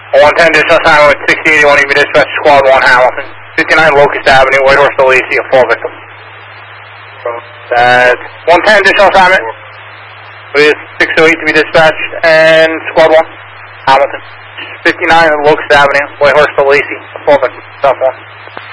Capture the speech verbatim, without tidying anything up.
one ten, additional assignment with sixty eighty-one, you dispatch squad one Hamilton. fifty-nine Locust Avenue, Whitehorse to Lacey, a four victim. That's one ten, additional assignment with six oh eight to be dispatched, and squad one Hamilton. fifty-nine Locust Avenue, Whitehorse to Lacey, a four victim. South one.